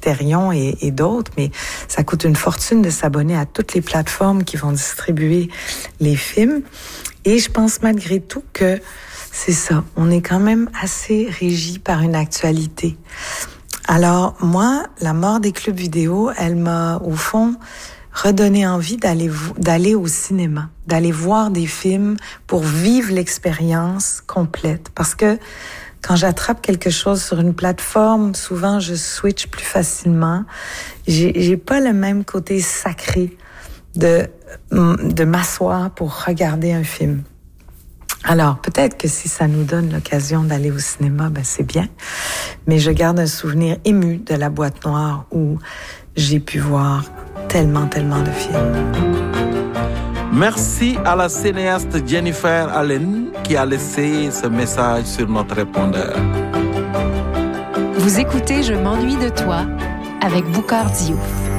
Criterion et d'autres, mais ça coûte une fortune de s'abonner à toutes les plateformes qui vont distribuer les films. Et je pense malgré tout que c'est ça, on est quand même assez régi par une actualité. Alors moi, la mort des clubs vidéo, elle m'a au fond redonné envie d'aller au cinéma, d'aller voir des films pour vivre l'expérience complète. Parce que quand j'attrape quelque chose sur une plateforme, souvent je switch plus facilement. J'ai pas le même côté sacré de m'asseoir pour regarder un film. Alors, peut-être que si ça nous donne l'occasion d'aller au cinéma, ben c'est bien. Mais je garde un souvenir ému de la boîte noire où j'ai pu voir tellement de films. Merci à la cinéaste Jennifer Allen qui a laissé ce message sur notre répondeur. Vous écoutez Je m'ennuie de toi avec Boucar Diouf.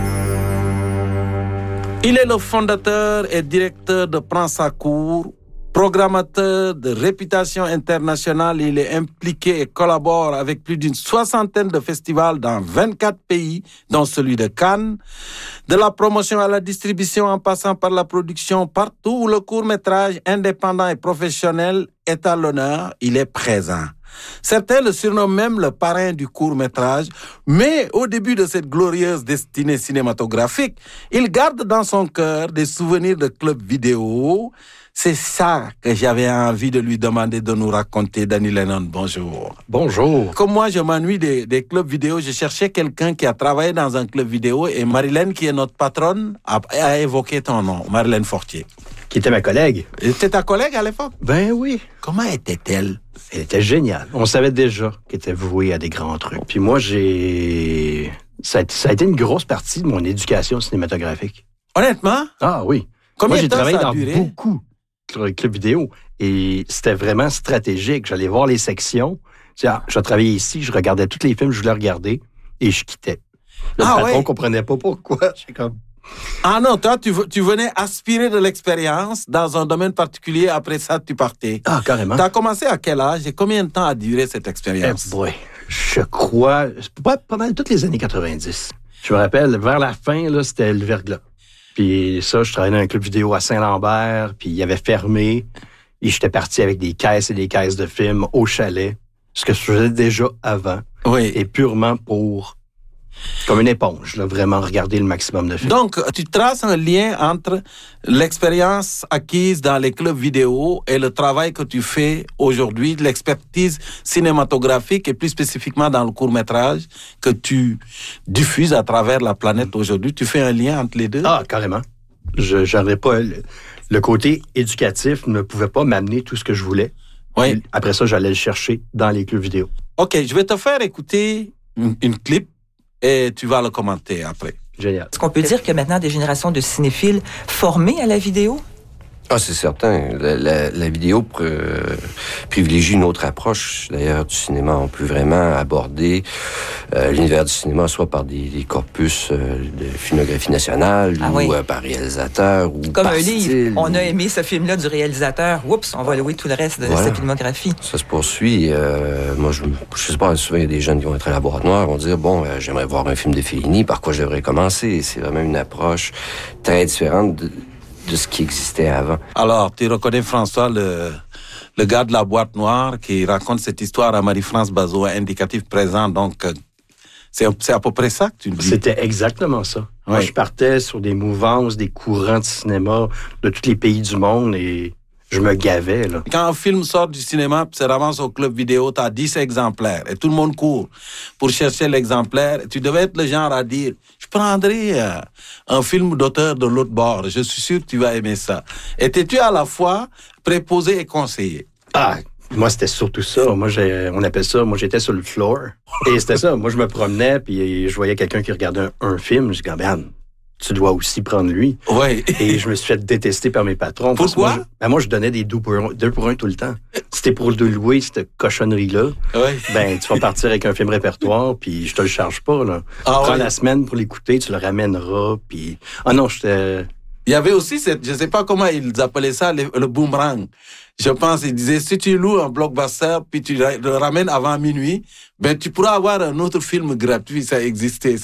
Il est le fondateur et directeur de Prends sa cour, programmateur de réputation internationale. Il est impliqué et collabore avec plus d'une 60aine de festivals dans 24 pays, dont celui de Cannes. De la promotion à la distribution en passant par la production, partout où le court-métrage indépendant et professionnel est à l'honneur, il est présent. Certains le surnomment même le parrain du court-métrage, mais au début de cette glorieuse destinée cinématographique, il garde dans son cœur des souvenirs de clubs vidéo. C'est ça que j'avais envie de lui demander de nous raconter. Danny Lennon, bonjour. Bonjour. Comme moi, je m'ennuie des clubs vidéo. Je cherchais quelqu'un qui a travaillé dans un club vidéo et Marilyn, qui est notre patronne, a évoqué ton nom, Marilyn Fortier. Qui était ma collègue. C'était ta collègue à l'époque? Ben oui. Comment était-elle? Elle était géniale. On savait déjà qu'elle était vouée à des grands trucs. Puis moi, ça a été une grosse partie de mon éducation cinématographique. Honnêtement? Ah oui. Combien moi, j'ai de temps travaillé ça a dans duré? beaucoup de clubs vidéo. Et c'était vraiment stratégique. J'allais voir les sections. Je vais travailler ici. Je regardais tous les films que je voulais regarder. Et je quittais. Le patron comprenait pas pourquoi. J'ai comme... Ah non, toi, tu venais aspirer de l'expérience dans un domaine particulier. Après ça, tu partais. Ah, carrément. Tu as commencé à quel âge et combien de temps a duré cette expérience? Je crois, pas mal toutes les années 90. Je me rappelle, vers la fin, là, c'était le verglas. Puis ça, je travaillais dans un club vidéo à Saint-Lambert, puis il avait fermé. Et j'étais parti avec des caisses et des caisses de films au chalet. Ce que je faisais déjà avant. Oui. Et purement pour... Comme une éponge, là, vraiment regarder le maximum de films. Donc, tu traces un lien entre l'expérience acquise dans les clubs vidéo et le travail que tu fais aujourd'hui, l'expertise cinématographique et plus spécifiquement dans le court-métrage que tu diffuses à travers la planète aujourd'hui. Tu fais un lien entre les deux? Ah, carrément. J'avais pas... Le côté éducatif ne pouvait pas m'amener tout ce que je voulais. Oui. Après ça, j'allais le chercher dans les clubs vidéo. OK, je vais te faire écouter une clip et tu vas le commenter après. Génial. Est-ce qu'on peut dire qu'il y a maintenant des générations de cinéphiles formés à la vidéo? Ah, c'est certain. La vidéo privilégie une autre approche, d'ailleurs, du cinéma. On peut vraiment aborder l'univers du cinéma, soit par des corpus de filmographie nationale, ou par réalisateur, ou comme par un style. livre. On a aimé ce film-là du réalisateur. Oups, on va louer tout le reste de sa filmographie. Ça se poursuit. Moi, je sais pas, souvent, il y a des jeunes qui vont être à la boîte noire, vont dire, bon, j'aimerais voir un film de Fellini, par quoi je devrais commencer? C'est vraiment une approche très différente de ce qui existait avant. Alors, tu reconnais François, le gars de la boîte noire qui raconte cette histoire à Marie-France Bazot, indicatif présent, donc c'est à peu près ça que tu dis. C'était exactement ça. Oui. Moi, je partais sur des mouvances, des courants de cinéma de tous les pays du monde et je me gavais, là. Quand un film sort du cinéma, puis se ramasse au club vidéo, tu as 10 exemplaires et tout le monde court pour chercher l'exemplaire. Tu devais être le genre à dire, je prendrai un film d'auteur de l'autre bord. Je suis sûr que tu vas aimer ça. Étais-tu à la fois préposé et conseillé? Ah, moi, c'était surtout ça. Moi, on appelle ça, moi, j'étais sur le floor. Et c'était ça. Moi, je me promenais, puis je voyais quelqu'un qui regardait un film. Je dis, ben, tu dois aussi prendre lui. Oui. Et je me suis fait détester par mes patrons. Pourquoi? Moi, je donnais des 2 pour 1 tout le temps. C'était pour le louer, cette cochonnerie-là. Ben, tu vas partir avec un film répertoire, puis je te le charge pas, là. Prends la semaine pour l'écouter, tu le ramèneras, puis... Ah non, j'étais... Il y avait aussi je sais pas comment ils appelaient ça, le boomerang. Je pense, ils disaient, si tu loues un blockbuster, puis tu le ramènes avant minuit, ben, tu pourras avoir un autre film gratuit, ça existait.